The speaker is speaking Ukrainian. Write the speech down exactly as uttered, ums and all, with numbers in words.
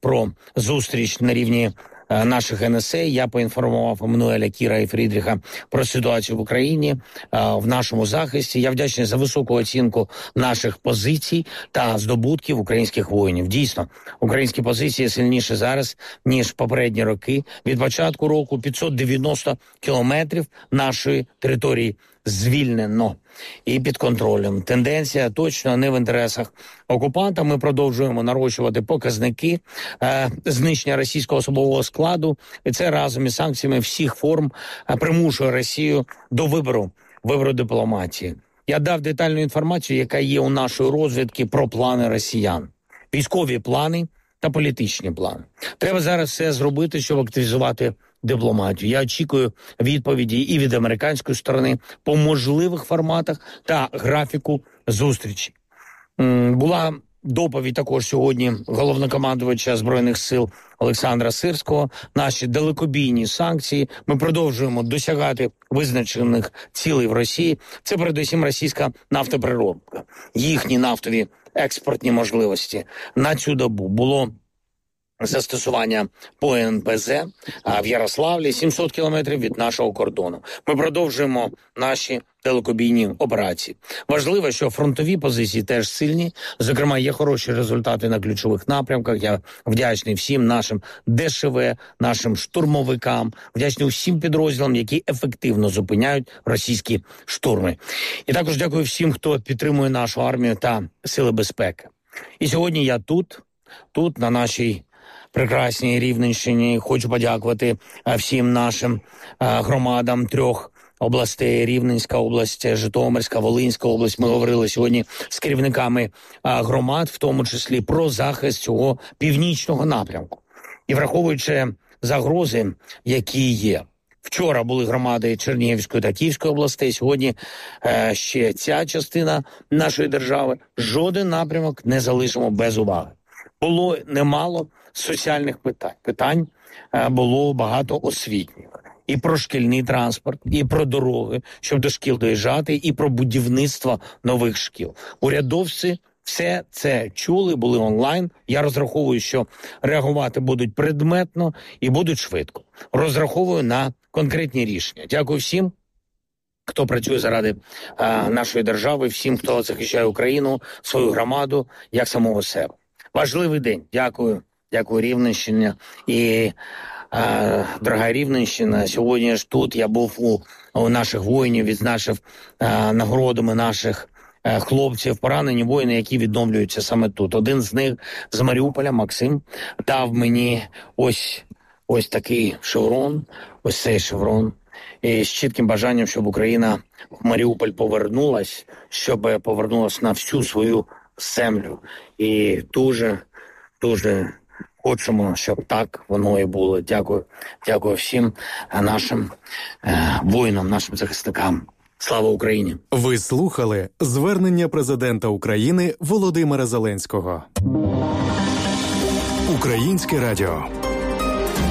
про зустріч на рівні наших ен ес ей. Я поінформував Еммануеля, Кіра і Фрідріха про ситуацію в Україні, в нашому захисті. Я вдячний за високу оцінку наших позицій та здобутків українських воїнів. Дійсно, українські позиції сильніші зараз, ніж попередні роки. Від початку року п'ятсот дев'яносто кілометрів нашої території звільнено і під контролем. Тенденція точно не в інтересах окупанта. Ми продовжуємо нарощувати показники е, знищення російського особового складу. І це разом із санкціями всіх форм е, примушує Росію до вибору, вибору дипломатії. Я дав детальну інформацію, яка є у нашої розвідки про плани росіян. Військові плани та політичні плани. Треба зараз все зробити, щоб активізувати дипломатію. Я очікую відповіді і від американської сторони по можливих форматах та графіку зустрічі. Була доповідь також сьогодні головнокомандувача Збройних сил Олександра Сирського. Наші далекобійні санкції. Ми продовжуємо досягати визначених цілей в Росії. Це передусім російська нафтопереробка. Їхні нафтові експортні можливості на цю добу було застосування по ен пе зе в Ярославлі, сімсот кілометрів від нашого кордону. Ми продовжуємо наші далекобійні операції. Важливо, що фронтові позиції теж сильні. Зокрема, є хороші результати на ключових напрямках. Я вдячний всім нашим де еш ве, нашим штурмовикам, вдячний усім підрозділам, які ефективно зупиняють російські штурми. І також дякую всім, хто підтримує нашу армію та сили безпеки. І сьогодні я тут, тут на нашій прекрасній Рівненщині. Хочу подякувати всім нашим громадам трьох областей: Рівненська область, Житомирська, Волинська область. Ми говорили сьогодні з керівниками громад, в тому числі про захист цього північного напрямку. І враховуючи загрози, які є. Вчора були громади Чернігівської та Київської областей, сьогодні е, ще ця частина нашої держави. Жоден напрямок не залишимо без уваги. Було немало соціальних питань. Питань е, було багато освітніх. І про шкільний транспорт, і про дороги, щоб до шкіл доїжджати, і про будівництво нових шкіл. Урядовці все це чули, були онлайн. Я розраховую, що реагувати будуть предметно і будуть швидко. Розраховую на конкретні рішення. Дякую всім, хто працює заради а, нашої держави, всім, хто захищає Україну, свою громаду, як самого себе. Важливий день. Дякую. Дякую, Рівненщина. І, а, дорога Рівненщина, сьогодні ж тут я був у, у наших воїнів, відзначив а, нагородами наших а, хлопців, поранені воїни, які відновлюються саме тут. Один з них з Маріуполя, Максим, дав мені ось, ось такий шеврон, ось цей шеврон. І з чітким бажанням, щоб Україна в Маріуполь повернулась, щоб повернулась на всю свою землю. І дуже, дуже хочемо, щоб так воно і було. Дякую, дякую всім нашим е, воїнам, нашим захисникам. Слава Україні! Ви слухали звернення президента України Володимира Зеленського. Українське радіо.